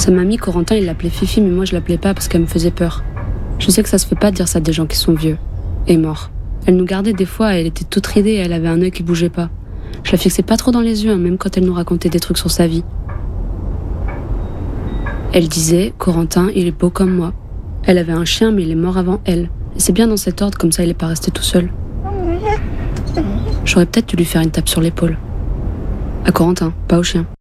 Sa mamie, Corentin, il l'appelait Fifi, mais moi je l'appelais pas parce qu'elle me faisait peur. Je sais que ça se fait pas de dire ça à des gens qui sont vieux et morts. Elle nous gardait des fois, elle était toute ridée et elle avait un œil qui bougeait pas. Je la fixais pas trop dans les yeux, même quand elle nous racontait des trucs sur sa vie. Elle disait, Corentin, il est beau comme moi. Elle avait un chien, mais il est mort avant elle. Et c'est bien dans cet ordre, comme ça il est pas resté tout seul. J'aurais peut-être dû lui faire une tape sur l'épaule. À Corentin, pas au chien.